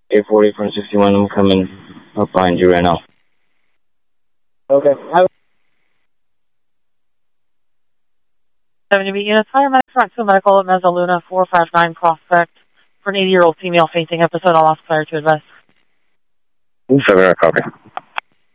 840 from 61. I'm coming up behind you right now. Okay. 70 units, fire medic front to medical at Mezzaluna 459 prospect for an 80-year-old female fainting episode. I'll ask fire to advise. 7, copy.